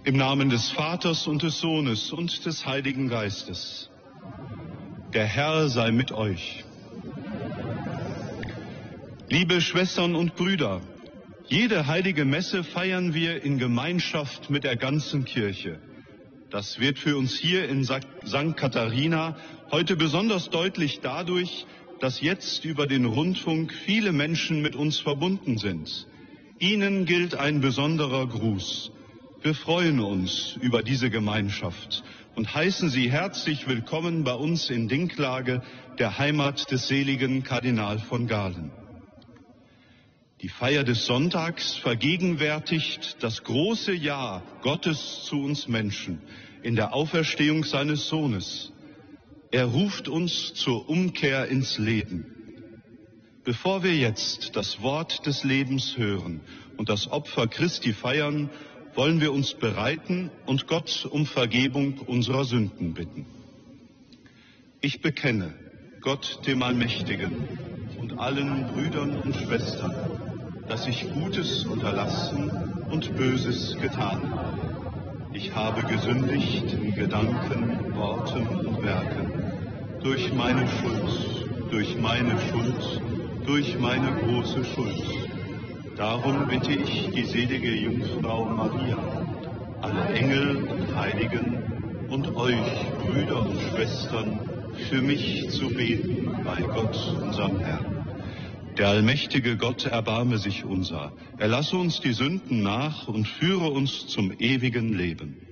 Im Namen des Vaters und des Sohnes und des Heiligen Geistes. Der Herr sei mit euch. Liebe Schwestern und Brüder, jede heilige Messe feiern wir in Gemeinschaft mit der ganzen Kirche. Das wird für uns hier in St. Katharina heute besonders deutlich dadurch, dass jetzt über den Rundfunk viele Menschen mit uns verbunden sind. Ihnen gilt ein besonderer Gruß. Wir freuen uns über diese Gemeinschaft und heißen Sie herzlich willkommen bei uns in Dinklage, der Heimat des seligen Kardinal von Galen. Die Feier des Sonntags vergegenwärtigt das große Ja Gottes zu uns Menschen in der Auferstehung seines Sohnes. Er ruft uns zur Umkehr ins Leben. Bevor wir jetzt das Wort des Lebens hören und das Opfer Christi feiern, wollen wir uns bereiten und Gott um Vergebung unserer Sünden bitten. Ich bekenne Gott, dem Allmächtigen, und allen Brüdern und Schwestern, dass ich Gutes unterlassen und Böses getan habe. Ich habe gesündigt in Gedanken, Worten und Werken, durch meine Schuld, durch meine große Schuld. Darum bitte ich die selige Jungfrau Maria, alle Engel und Heiligen und euch, Brüder und Schwestern, für mich zu beten bei Gott, unserem Herrn. Der allmächtige Gott erbarme sich unser, erlasse uns die Sünden nach und führe uns zum ewigen Leben.